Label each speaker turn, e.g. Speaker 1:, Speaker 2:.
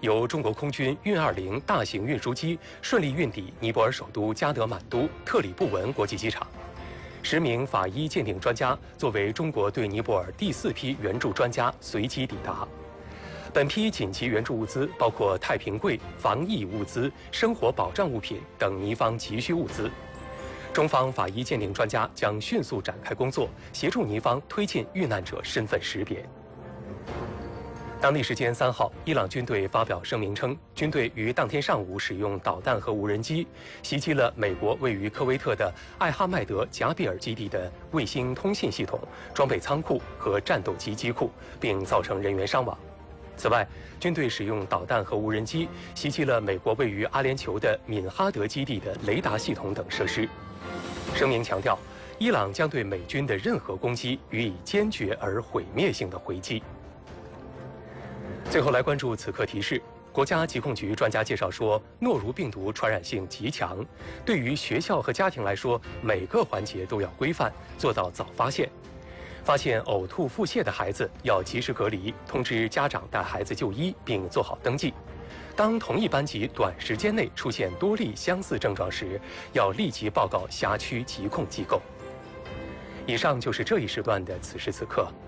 Speaker 1: 由中国空军运20大型运输机顺利运抵尼泊尔首都加德满都特里布文国际机场。10名法医鉴定专家作为中国对尼泊尔第4批援助专家随机抵达。本批紧急援助物资包括太平柜、防疫物资、生活保障物品等尼方急需物资。中方法医鉴定专家将迅速展开工作，协助尼方推进遇难者身份识别。当地时间3号，伊朗军队发表声明称，军队于当天上午使用导弹和无人机袭击了美国位于科威特的艾哈迈德贾比尔基地的卫星通信系统、装备仓库和战斗机机库，并造成人员伤亡。此外，军队使用导弹和无人机袭击了美国位于阿联酋的敏哈德基地的雷达系统等设施。声明强调，伊朗将对美军的任何攻击予以坚决而毁灭性的回击。最后来关注此刻提示。国家疾控局专家介绍说，诺如病毒传染性极强，对于学校和家庭来说，每个环节都要规范，做到早发现。发现呕吐、腹泻的孩子要及时隔离，通知家长带孩子就医，并做好登记。当同一班级短时间内出现多例相似症状时，要立即报告辖区疾控机构。以上就是这一时段的此时此刻，